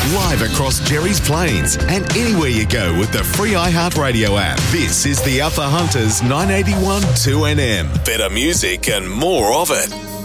live across Jerry's Plains and anywhere you go with the free iHeartRadio app. This is the Alpha Hunters 981 2NM. Better music and more of it.